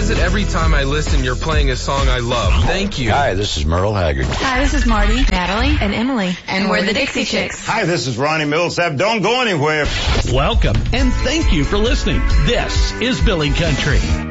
is it every time I listen you're playing a song I love? Thank you. Hi, this is Merle Haggard. Hi, this is Marty, Natalie, and Emily. And we're the Dixie Chicks. Hi, this is Ronnie Millsap. Don't go anywhere. Welcome, and thank you for listening. This is Billy Country.